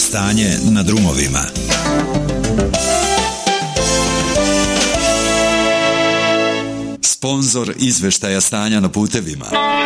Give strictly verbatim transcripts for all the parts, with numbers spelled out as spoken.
Stanje na drumovima. Sponzor izveštaja stanja na putevima.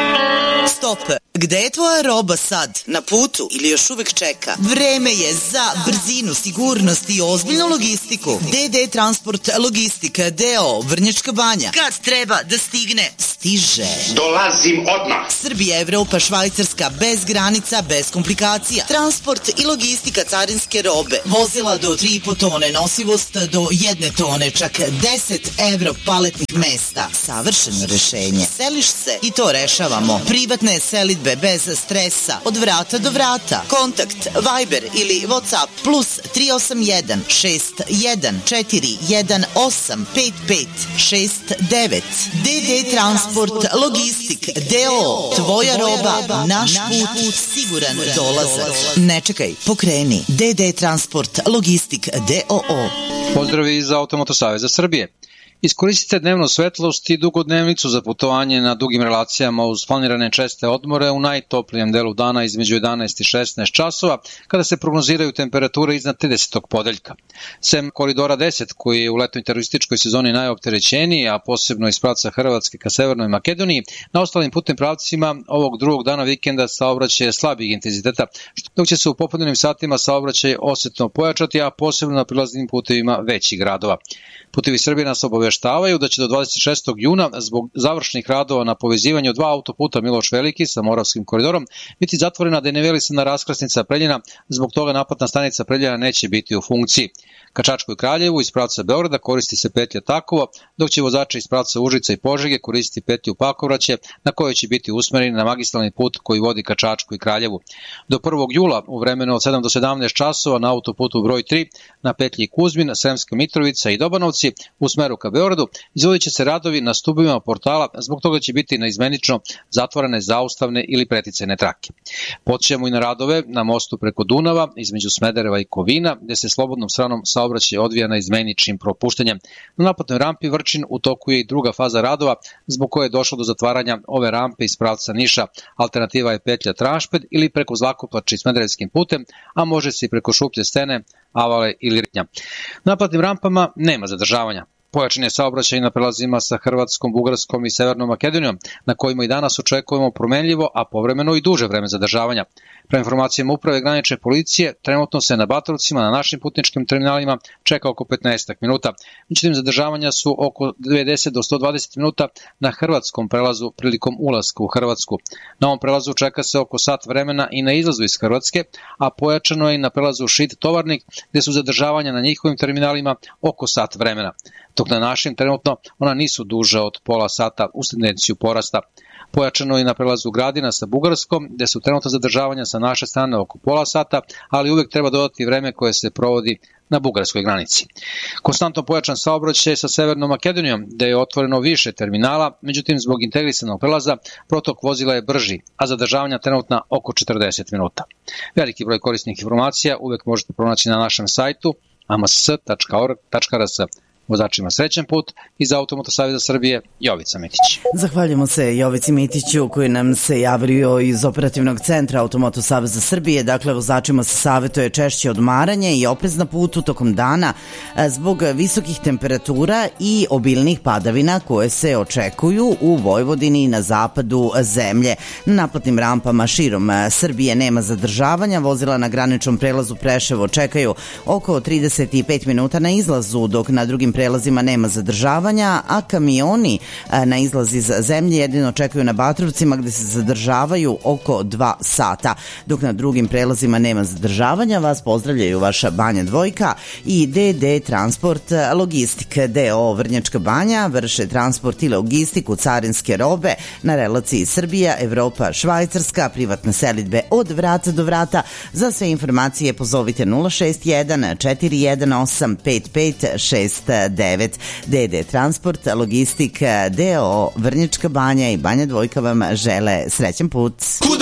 Stop! Gde je tvoja roba sad? Na putu ili još uvek čeka? Vreme je za brzinu, sigurnost i ozbiljnu logistiku. D D Transport Logistika D O Vrnjačka Banja. Kad treba da stigne, stiže. Dolazim odmah. Srbija, Evropa, Švajcarska, bez granica, bez komplikacija. Transport i logistika carinske robe. Vozila do tri i po tone, nosivost do jedne tone, čak deset evro paletnih mesta. Savršeno rešenje. Seliš se i to rešavamo. Privatne selidbe bez stresa, od vrata do vrata. Kontakt Viber ili WhatsApp plus tri osam jedan šest jedan četiri jedan osam pet pet šest devet. D D Transport Logistik D O. Tvoja roba, naš put, siguran dolazak. Ne čekaj, pokreni. D D Transport Logistik D O O. Pozdravi iz Automoto Saveza Srbije. Iskoristite dnevnu svetlost i dugodnevnicu za putovanje na dugim relacijama uz planirane česte odmore u najtoplijem delu dana između jedanaest i šesnaest časova, kada se prognoziraju temperature iznad tridesetog podeljka. Sem Koridora deset, koji je u letnoj terorističkoj sezoni najopterećeniji, a posebno iz pravca Hrvatske ka Severnoj Makedoniji, na ostalim putnim pravcima ovog drugog dana vikenda saobraćaj je slabijeg intenziteta, dok će se u popodnevnim satima saobraćaj osetno pojačati, a posebno na prilaznim putevima većih gradova. Putevi Srbije nas obaveštavaju da će do dvadeset šestog juna zbog završnih radova na povezivanju dva autoputa Miloš Veliki sa Moravskim koridorom biti zatvorena denivelisana raskrsnica Preljina, zbog toga naplatna stanica Preljina neće biti u funkciji. Ka Čačku i Kraljevu iz pravca Beograda koristi se petlja Takovo, dok će vozači iz pravca Užica i Požege koristiti petlju Pakovraće, na kojoj će biti usmereni na magistralni put koji vodi ka Čačku i Kraljevu. Do prvog jula u vremenu od sedam do sedamnaest časova na autoputu broj tri na petlji Kuzmin, Sremska Mitrovica i Dobanovci u smeru ka Beogradu izvodit će se radovi na stubovima portala, zbog toga će biti naizmenično zatvorene zaustavne ili preticajne trake. Podsjećamo i na radove na mostu preko Dunava između Smedereva i Kovina, gde se slobodnom stranom saobraćaj odvija naizmeničnim propuštanjem. Na naplatnoj rampi Vrčin u toku je i druga faza radova, zbog koje je došlo do zatvaranja ove rampe iz pravca Niša. Alternativa je petlja Tranšped ili preko Zlakoplače i Smederevskim putem, a može se i preko Šuplje stene, Avale ili Ritnja. Na naplatnim rampama nema zadržavanja. Pojačan je saobraćaj na prelazima sa Hrvatskom, Bugarskom i Severnom Makedonijom, na kojima i danas očekujemo promenljivo, a povremeno i duže vreme zadržavanja. Prema informacijama Uprave granične policije, trenutno se na Batrovcima na našim putničkim terminalima čeka oko petnaest minuta. Međutim, zadržavanja su oko devedeset do sto dvadeset minuta na hrvatskom prelazu prilikom ulaska u Hrvatsku. Na ovom prelazu čeka se oko sat vremena i na izlazu iz Hrvatske, a pojačano je i na prelazu Šid Tovarnik, gde su zadržavanja na njihovim terminalima oko sat vremena. Dok na našim trenutno ona nisu duže od pola sata uz tendenciju porasta. Pojačano je i na prelazu Gradina sa Bugarskom, gde su trenutno zadržavanja sa naše strane oko pola sata, ali uvek treba dodati vreme koje se provodi na bugarskoj granici. Konstantno pojačan saobraćaj sa Severnom Makedonijom, gde je otvoreno više terminala, međutim zbog integrisanog prelaza protok vozila je brži, a zadržavanja trenutna oko četrdeset minuta. Veliki broj korisnih informacija uvek možete pronaći na našem sajtu a m s tačka org tačka r s. Vozačima srećan put. Iz Automoto Saveza Srbije, Jovica Mitić. Zahvaljujemo se Jovici Mitiću koji nam se javio iz operativnog centra Automoto Saveza Srbije. Dakle, vozačima se savjetuje češće odmaranje i oprez na putu tokom dana zbog visokih temperatura i obilnih padavina koje se očekuju u Vojvodini i na zapadu zemlje. Na naplatnim rampama širom Srbije nema zadržavanja. Vozila na graničnom prelazu Preševo čekaju oko trideset pet minuta na izlazu, dok na drugim prelazima nema zadržavanja, a kamioni na izlaz iz zemlje jedino čekaju na Batrovcima gde se zadržavaju oko dva sata. Dok na drugim prelazima nema zadržavanja, vas pozdravljaju vaša Banja Dvojka i D D Transport Logistik D O Vrnjačka Banja. Vrše transport i logistiku carinske robe na relaciji Srbija, Evropa, Švajcarska, privatne selidbe od vrata do vrata. Za sve informacije pozovite nula šest jedan četiri jedan osam pet pet šest devet. D D Transport Logistik D O Vrnjačka Banja i Banja Dvojka vam žele srećan put.